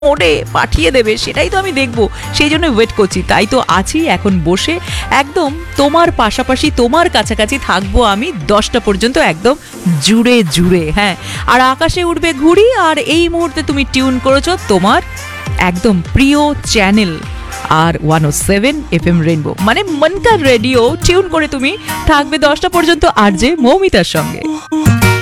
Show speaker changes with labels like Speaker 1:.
Speaker 1: মোড়ে পাঠিয়ে দেবে, সেটাই তো আমি দেখবো, সেই জন্য ওয়েট করছি। তাই তো আছি এখন বসে, একদম তোমার পাশাপাশি, তোমার কাছাকাছি থাকবো আমি 10টা পর্যন্ত, একদম জুড়ে জুড়ে। হ্যাঁ, আর আকাশে উঠবে ঘুড়ি, আর এই মুহূর্তে তুমি টিউন করেছো তোমার একদম প্রিয় চ্যানেল আর 107 FM রেনবো, মানে মনকা রেডিও টিউন করে তুমি থাকবে 10টা পর্যন্ত আরজে মৌমিতার সঙ্গে।